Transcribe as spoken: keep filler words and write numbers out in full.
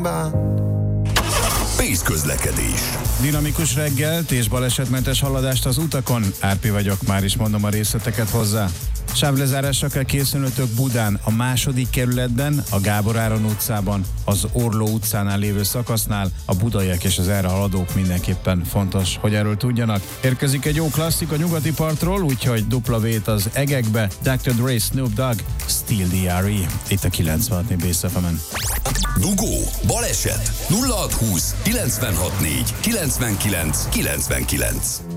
Pész közlekedés. Dinamikus reggelt és balesetmentes haladást az utakon. Árpi vagyok, már is mondom a részleteket hozzá. Sávlezárásra kell készülnötök Budán, a második kerületben, a Gábor Áron utcában, az Orló utcánál lévő szakasznál. A budaiak és az erre haladók mindenképpen fontos, hogy erről tudjanak. Érkezik egy jó klasszik a nyugati partról, úgyhogy dupla vét az egekbe. doktor Dre, Snoop Dogg, Steel dé er é. Itt a kilencvenhat Bész ef emen. Dugó, baleset, nulla hat húsz, kilencvenhat négy, kilencvenkilenc, kilencvenkilenc.